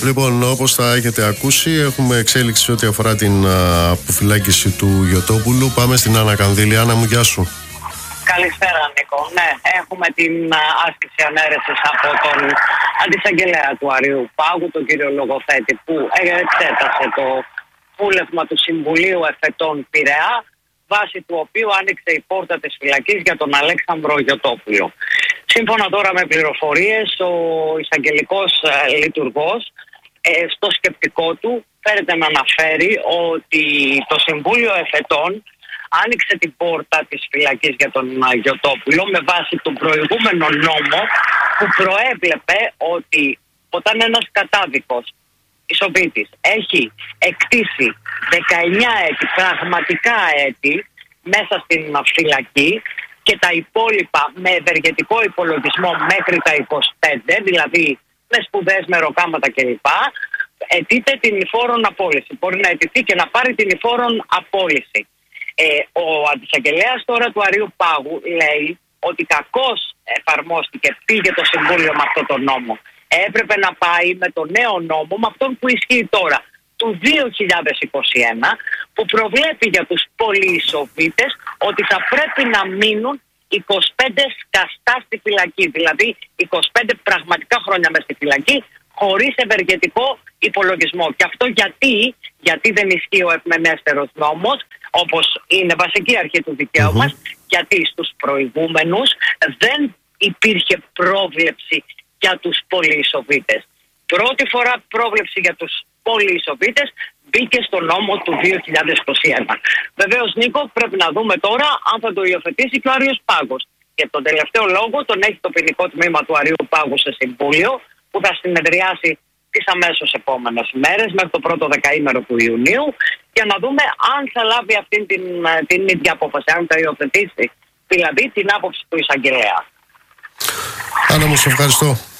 Λοιπόν, όπως θα έχετε ακούσει, έχουμε εξέλιξη ό,τι αφορά την αποφυλάκηση του Γιωτόπουλου. Πάμε στην Άννα Κανδύλη. Άννα μου, γεια σου. Καλησπέρα, Νίκο. Ναι, έχουμε την άσκηση ανέρεσης από τον αντισαγγελέα του Αριού Πάγου, τον κύριο Λογοθέτη, που εξέτασε το πούλευμα του Συμβουλίου Εφετών Πειραιά, βάσει του οποίου άνοιξε η πόρτα της φυλακής για τον Αλέξανδρο Γιωτόπουλο. Σύμφωνα τώρα με πληροφορίες, ο εισαγγελικός λειτουργός στο σκεπτικό του φέρεται να αναφέρει ότι το Συμβούλιο Εφετών άνοιξε την πόρτα της φυλακής για τον Γιωτόπουλο με βάση τον προηγούμενο νόμο που προέβλεπε ότι όταν ένας κατάδικος ισοβήτης έχει εκτίσει 19 έτη, πραγματικά έτη, μέσα στην φυλακή και τα υπόλοιπα με ευεργετικό υπολογισμό μέχρι τα 25, δηλαδή με σπουδές, με ροκάματα κλπ., αιτείται την υφόρον απόλυση. Μπορεί να αιτηθεί και να πάρει την υφόρον απόλυση. Ο αντισαγγελέας τώρα του Αρείου Πάγου λέει ότι κακώς εφαρμόστηκε, πήγε το Συμβούλιο με αυτό το νόμο. Έπρεπε να πάει με το νέο νόμο, με αυτόν που ισχύει τώρα, του 2021, που προβλέπει για τους πολυεισοβήτες ότι θα πρέπει να μείνουν 25 σκαστά στη φυλακή. Δηλαδή 25 πραγματικά χρόνια μες στη φυλακή, χωρίς ευεργετικό υπολογισμό. Και αυτό γιατί δεν ισχύει ο ευμενέστερος νόμος, όπως είναι βασική αρχή του δικαίου μας, γιατί στους προηγούμενους δεν υπήρχε πρόβλεψη για τους πολυεισοβήτες. Πρώτη φορά πρόβλεψη για τους πολυεισοβήτες μπήκε στο νόμο του 2021. Βεβαίως, Νίκο, πρέπει να δούμε τώρα αν θα το υιοθετήσει και ο Άριος Πάγος. Και τον τελευταίο λόγο τον έχει το ποινικό τμήμα του Αρείου Πάγου σε συμβούλιο, που θα συνεδριάσει τις αμέσως επόμενες μέρες, μέχρι το πρώτο δεκαήμερο του Ιουνίου, για να δούμε αν θα λάβει αυτή την ίδια απόφαση, αν θα υιοθετήσει δηλαδή την άποψη του εισαγγελέα. Άννα μου, σε ευχαριστώ.